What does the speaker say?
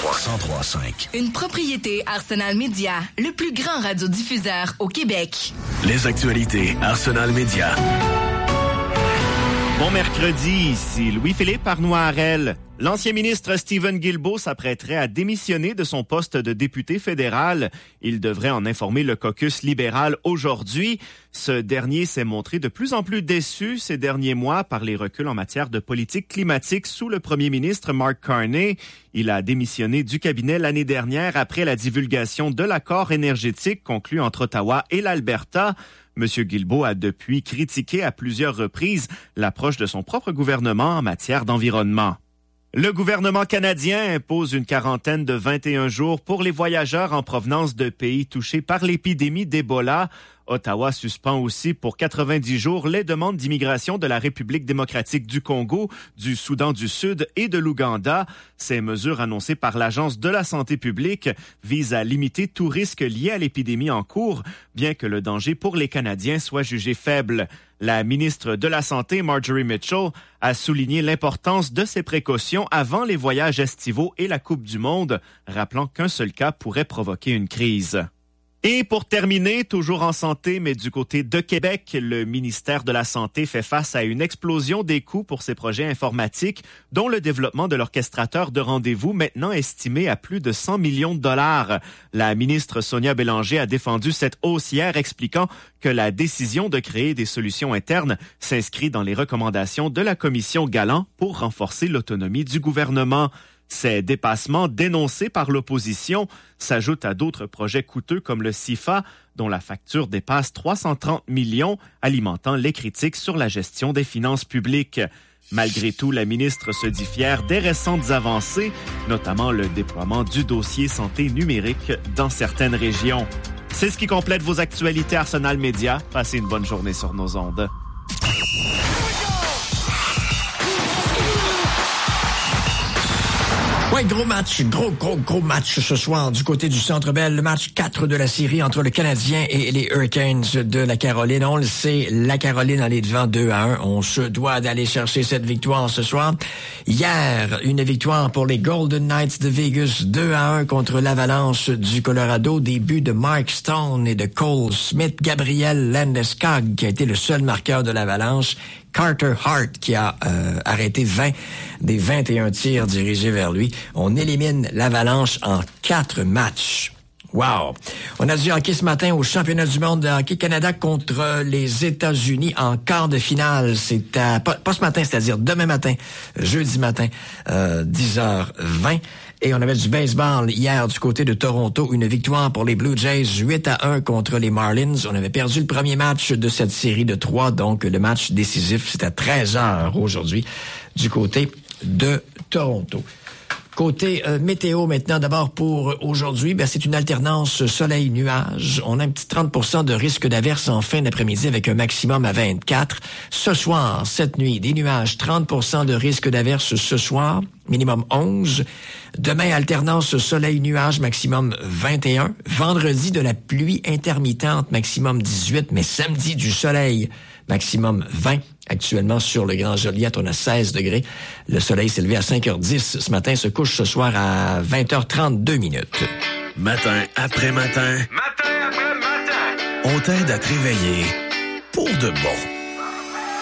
103.5. Une propriété Arsenal Media, le plus grand radiodiffuseur au Québec. Les actualités Arsenal Media. Bon mercredi, ici Louis-Philippe Arnoirel. L'ancien ministre Stephen Guilbeault s'apprêterait à démissionner de son poste de député fédéral. Il devrait en informer le caucus libéral aujourd'hui. Ce dernier s'est montré de plus en plus déçu ces derniers mois par les reculs en matière de politique climatique sous le premier ministre Mark Carney. Il a démissionné du cabinet l'année dernière après la divulgation de l'accord énergétique conclu entre Ottawa et l'Alberta. M. Guilbeault a depuis critiqué à plusieurs reprises l'approche de son propre gouvernement en matière d'environnement. Le gouvernement canadien impose une quarantaine de 21 jours pour les voyageurs en provenance de pays touchés par l'épidémie d'Ebola. Ottawa suspend aussi pour 90 jours les demandes d'immigration de la République démocratique du Congo, du Soudan du Sud et de l'Ouganda. Ces mesures annoncées par l'Agence de la santé publique visent à limiter tout risque lié à l'épidémie en cours, bien que le danger pour les Canadiens soit jugé faible. La ministre de la Santé, Marjorie Mitchell, a souligné l'importance de ces précautions avant les voyages estivaux et la Coupe du Monde, rappelant qu'un seul cas pourrait provoquer une crise. Et pour terminer, toujours en santé, mais du côté de Québec, le ministère de la Santé fait face à une explosion des coûts pour ses projets informatiques, dont le développement de l'orchestrateur de rendez-vous, maintenant estimé à plus de 100 millions de dollars. La ministre Sonia Bélanger a défendu cette hausse hier, expliquant que la décision de créer des solutions internes s'inscrit dans les recommandations de la commission Galland pour renforcer l'autonomie du gouvernement. Ces dépassements dénoncés par l'opposition s'ajoutent à d'autres projets coûteux comme le CIFA, dont la facture dépasse 330 millions, alimentant les critiques sur la gestion des finances publiques. Malgré tout, la ministre se dit fière des récentes avancées, notamment le déploiement du dossier santé numérique dans certaines régions. C'est ce qui complète vos actualités Arsenal Media. Passez une bonne journée sur nos ondes. Ouais, gros match ce soir du côté du Centre Bell. Le match 4 de la série entre le Canadien et les Hurricanes de la Caroline. On le sait, la Caroline en est devant 2-1. On se doit d'aller chercher cette victoire ce soir. Hier, une victoire pour les Golden Knights de Vegas, 2-1 contre l'Avalanche du Colorado. Des buts de Mark Stone et de Cole Smith. Gabriel Landeskog, qui a été le seul marqueur de l'Avalanche. Carter Hart qui a arrêté 20 des 21 tirs dirigés vers lui. On élimine l'Avalanche en 4 matchs. Wow! On a du hockey ce matin au championnat du monde de Hockey Canada contre les États-Unis en quart de finale. C'est pas ce matin, c'est-à-dire demain matin, jeudi matin, 10h20. Et on avait du baseball hier du côté de Toronto. Une victoire pour les Blue Jays, 8-1 contre les Marlins. On avait perdu le premier match de cette série de 3, donc le match décisif, c'est à 13h aujourd'hui du côté de Toronto. Côté météo maintenant, d'abord pour aujourd'hui, c'est une alternance soleil-nuage. On a un petit 30% de risque d'averse en fin d'après-midi avec un maximum à 24. Ce soir, cette nuit, des nuages, 30% de risque d'averse ce soir, minimum 11. Demain, alternance soleil-nuage, maximum 21. Vendredi, de la pluie intermittente, maximum 18. Mais samedi, du soleil, maximum 20. Actuellement, sur le Grand Joliette, on a 16 degrés. Le soleil s'est levé à 5h10 ce matin, se couche ce soir à 20h32 minutes. Matin après matin. Matin après matin. On t'aide à te réveiller pour de bon.